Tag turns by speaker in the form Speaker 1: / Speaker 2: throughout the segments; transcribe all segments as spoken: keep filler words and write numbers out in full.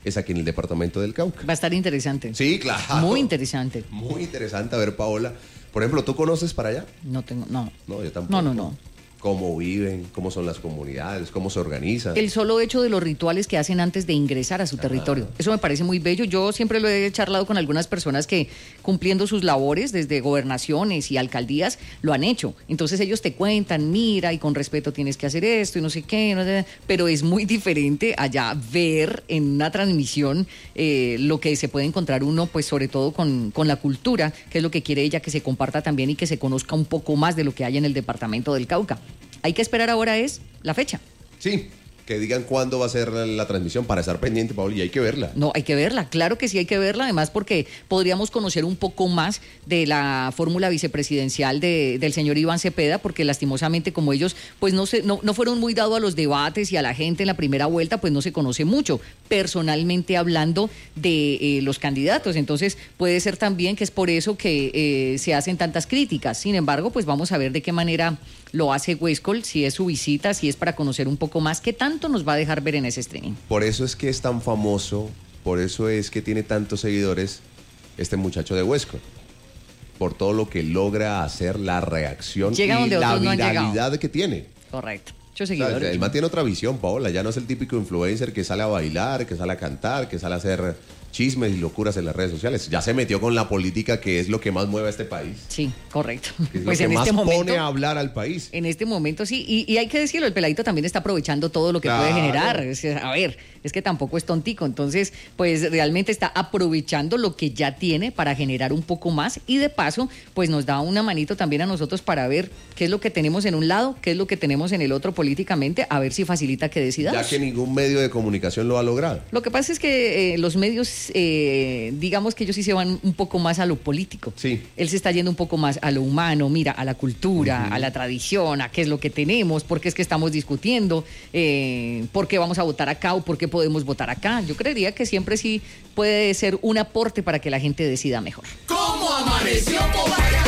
Speaker 1: es aquí en el departamento del Cauca.
Speaker 2: Va a estar interesante.
Speaker 1: Sí, claro.
Speaker 2: Muy interesante.
Speaker 1: Muy interesante. A ver, Paola, por ejemplo, ¿tú conoces para allá?
Speaker 2: No tengo, no.
Speaker 1: No, yo tampoco.
Speaker 2: No, no, no.
Speaker 1: Cómo viven, cómo son las comunidades, cómo se organizan.
Speaker 2: El solo hecho de los rituales que hacen antes de ingresar a su territorio. Ah. Eso me parece muy bello. Yo siempre lo he charlado con algunas personas que, cumpliendo sus labores desde gobernaciones y alcaldías, lo han hecho. Entonces ellos te cuentan, mira, y con respeto tienes que hacer esto y no sé qué. No sé, pero es muy diferente allá ver en una transmisión eh, lo que se puede encontrar uno, pues sobre todo con, con la cultura, que es lo que quiere ella, que se comparta también y que se conozca un poco más de lo que hay en el departamento del Cauca. Hay que esperar ahora es la fecha.
Speaker 1: Sí, que digan cuándo va a ser la, la transmisión para estar pendiente, Paola, y hay que verla.
Speaker 2: No, hay que verla, claro que sí hay que verla, además porque podríamos conocer un poco más de la fórmula vicepresidencial de, del señor Iván Cepeda, porque lastimosamente como ellos pues no, se, no, no fueron muy dados a los debates y a la gente en la primera vuelta, pues no se conoce mucho, personalmente hablando de eh, los candidatos, entonces puede ser también que es por eso que eh, se hacen tantas críticas. Sin embargo, pues vamos a ver de qué manera lo hace Huescol, si es su visita, si es para conocer un poco más, qué tanto nos va a dejar ver en ese streaming.
Speaker 1: Por eso es que es tan famoso, por eso es que tiene tantos seguidores este muchacho de Huescol, por todo lo que logra hacer, la reacción
Speaker 2: Llega
Speaker 1: y la
Speaker 2: no
Speaker 1: viralidad que tiene.
Speaker 2: Correcto. Muchos seguidores.
Speaker 1: O sea, él mantiene otra visión, Paola, ya no es el típico influencer que sale a bailar, que sale a cantar, que sale a hacer chismes y locuras en las redes sociales. Ya se metió con la política, que es lo que más mueve a este país.
Speaker 2: Sí, correcto.
Speaker 1: Es
Speaker 2: pues
Speaker 1: lo que
Speaker 2: en
Speaker 1: más
Speaker 2: este momento
Speaker 1: pone a hablar al país.
Speaker 2: En este momento sí, y, y hay que decirlo, el peladito también está aprovechando todo lo que
Speaker 1: Claro.
Speaker 2: puede generar. Es, a ver, es que tampoco es tontico, entonces pues realmente está aprovechando lo que ya tiene para generar un poco más y de paso pues nos da una manito también a nosotros para ver qué es lo que tenemos en un lado, qué es lo que tenemos en el otro políticamente, a ver si facilita que decidamos.
Speaker 1: Ya que ningún medio de comunicación lo ha logrado.
Speaker 2: Lo que pasa es que eh, los medios, eh, digamos que ellos sí se van un poco más a lo político.
Speaker 1: Sí.
Speaker 2: Él se está yendo un poco más a lo humano, mira, a la cultura, uh-huh. a la tradición, a qué es lo que tenemos, por qué es que estamos discutiendo, eh, por qué vamos a votar acá o por qué podemos votar acá. Yo creería que siempre sí puede ser un aporte para que la gente decida mejor.
Speaker 3: ¿Cómo amaneció Popayán?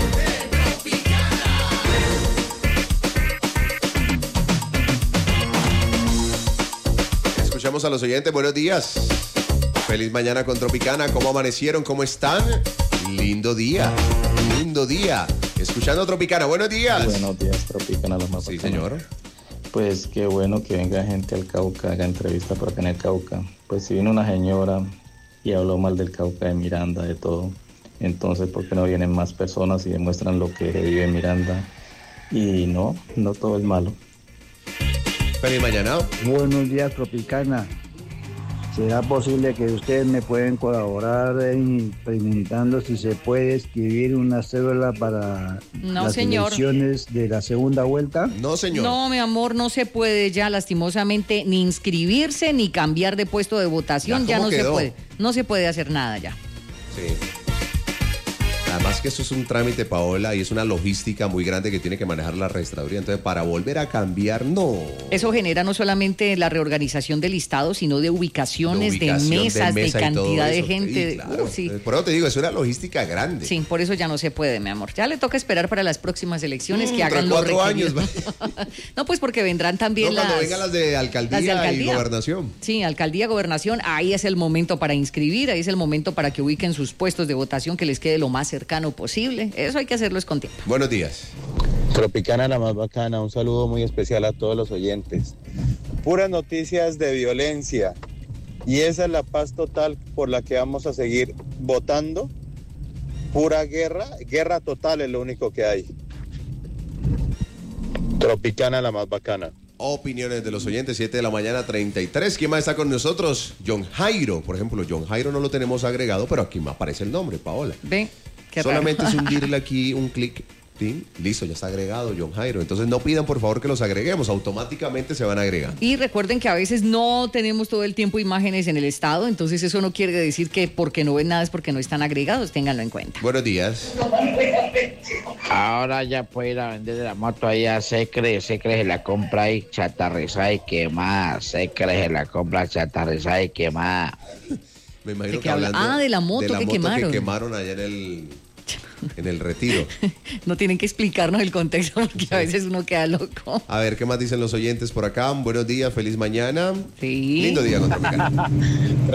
Speaker 1: Escuchamos a los oyentes, buenos días. Feliz mañana con Tropicana. ¿Cómo amanecieron? ¿Cómo están? Lindo día, lindo día. Escuchando a Tropicana, buenos días.
Speaker 4: Buenos días, Tropicana, los más
Speaker 1: Sí,
Speaker 4: bacanos.
Speaker 1: señor.
Speaker 4: Pues qué bueno que venga gente al Cauca, haga entrevista por acá en el Cauca. Pues si vino una señora y habló mal del Cauca, de Miranda, de todo, entonces ¿por qué no vienen más personas y demuestran lo que vive en Miranda? Y no, no todo es malo.
Speaker 1: Feliz mañana.
Speaker 5: Buenos días, Tropicana. ¿Será posible que ustedes me pueden colaborar en preguntando si se puede escribir una cédula para
Speaker 2: No,
Speaker 5: las
Speaker 2: señor.
Speaker 5: elecciones de la segunda vuelta?
Speaker 1: No, señor.
Speaker 2: No, mi amor, no se puede ya lastimosamente ni inscribirse ni cambiar de puesto de votación,
Speaker 1: Ya,
Speaker 2: ya
Speaker 1: ¿cómo
Speaker 2: no
Speaker 1: quedó?
Speaker 2: se puede. No se puede hacer nada ya.
Speaker 1: Sí. Además que eso es un trámite, Paola, y es una logística muy grande que tiene que manejar la registraduría. Entonces, para volver a cambiar, no.
Speaker 2: Eso genera no solamente la reorganización del listado, sino de ubicaciones, de,
Speaker 1: ubicación,
Speaker 2: mesas, de,
Speaker 1: mesa y todo
Speaker 2: cantidad de
Speaker 1: eso.
Speaker 2: gente.
Speaker 1: Sí, claro.
Speaker 2: Uh, sí.
Speaker 1: Por eso te digo, es una logística grande.
Speaker 2: Sí, por eso ya no se puede, mi amor. Ya le toca esperar para las próximas elecciones
Speaker 1: Mm,
Speaker 2: que hagan
Speaker 1: tras
Speaker 2: los
Speaker 1: cuatro años,
Speaker 2: requeridos. No, pues porque vendrán también
Speaker 1: No,
Speaker 2: las...
Speaker 1: cuando vengan las de alcaldía,
Speaker 2: las de alcaldía.
Speaker 1: y gobernación.
Speaker 2: Sí, alcaldía, gobernación, ahí es el momento para inscribir, ahí es el momento para que ubiquen sus puestos de votación, que les quede lo más cercano posible. Eso hay que hacerlo es con tiempo.
Speaker 1: Buenos días.
Speaker 6: Tropicana, la más bacana, un saludo muy especial a todos los oyentes. Puras noticias de violencia y esa es la paz total por la que vamos a seguir votando. Pura guerra, guerra total es lo único que hay. Tropicana, la más bacana.
Speaker 1: Opiniones de los oyentes, siete de la mañana, treinta y tres. ¿Quién más está con nosotros? John Jairo, por ejemplo. John Jairo no lo tenemos agregado, pero aquí me aparece el nombre, Paola.
Speaker 2: Ve, qué
Speaker 1: Solamente
Speaker 2: raro.
Speaker 1: es hundirle aquí un clic. ¿Sí? Listo, ya está agregado John Jairo. Entonces no pidan por favor que los agreguemos, automáticamente se van agregando.
Speaker 2: Y recuerden que a veces no tenemos todo el tiempo imágenes en el estado, entonces eso no quiere decir que porque no ven nada es porque no están agregados, ténganlo en cuenta.
Speaker 1: Buenos días.
Speaker 7: Ahora ya puede ir a vender la moto ahí a Secre, Secre se la compra y chatarrizada y quemada, Secre se la compra chatarrizada y quemada.
Speaker 1: Me imagino
Speaker 2: ¿De qué
Speaker 1: que
Speaker 2: habla?
Speaker 1: hablando
Speaker 2: Ah, de la moto que quemaron.
Speaker 1: que quemaron allá en el en el retiro.
Speaker 2: No tienen que explicarnos el contexto porque a veces uno queda loco.
Speaker 1: A ver, ¿qué más dicen los oyentes por acá? Buenos días, feliz mañana.
Speaker 2: Sí.
Speaker 1: Lindo día con Tropicana.